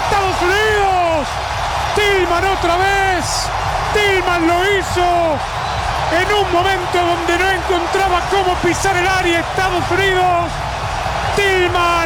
Estados Unidos. Tillman otra vez. Tillman lo hizo en un momento donde no encontraba cómo pisar el área Estados Unidos. Tillman.